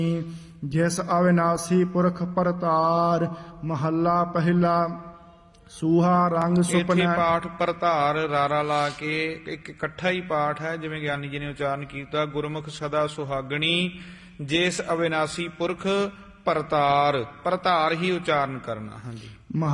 ਜਿਸ ਅਵਿਨਾਸੀ ਪੁਰਖ ਪਰਤਾਰ। ਮਹੱਲਾ ਪਹਿਲਾ। ਸੂਹਾ ਰੰਗ ਇੱਥੇ ਸੁਪਨਾ। ਪਾਠ ਪਰਧਾਰ ਰਾਰਾ ਲਾ ਕੇ ਇੱਕ ਇਕੱਠਾ ਹੀ ਪਾਠ ਹੈ, ਜਿਵੇਂ ਗਿਆਨੀ ਜੀ ਨੇ ਉਚਾਰਨ ਕੀਤਾ। ਗੁਰਮੁਖ ਸਦਾ ਸੁਹਾਗਣੀ, ਜਿਸ ਅਵਿਨਾਸੀ ਪੁਰਖ ਪਰਤਾਰ। ਪਰਤਾਰ ਹੀ ਉਚਾਰਨ ਕਰਨਾ। ਹਾਂਜੀ।